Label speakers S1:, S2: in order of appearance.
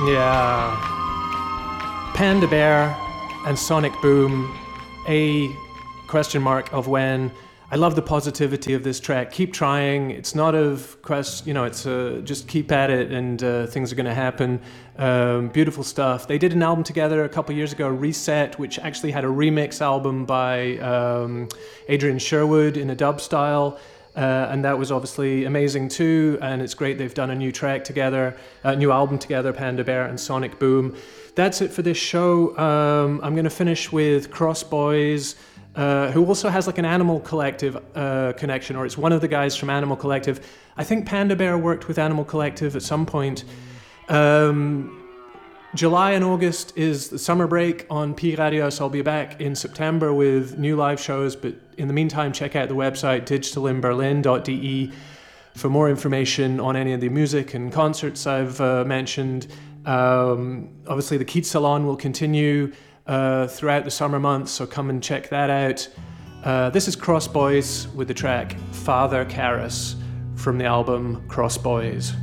S1: Yeah. Panda Bear and Sonic Boom, a question mark of when. I love the positivity of this track. Keep trying. It's not of quest, it's just keep at it and things are going to happen. Beautiful stuff. They did an album together a couple years ago, Reset, which actually had a remix album by Adrian Sherwood in a dub style. And that was obviously amazing too, and it's great they've done a new track together, a new album together, Panda Bear and Sonic Boom. That's it for this show. I'm going to finish with Cross Boys, who also has like an Animal Collective connection, or it's one of the guys from Animal Collective. I think Panda Bear worked with Animal Collective at some point. July and August is the summer break on Pi Radio, so I'll be back in September with new live shows, but in the meantime, check out the website digitalinberlin.de for more information on any of the music and concerts I've mentioned. Obviously, the Keats Salon will continue throughout the summer months, so come and check that out. This is Cross Boys with the track Father Karras from the album Cross Boys.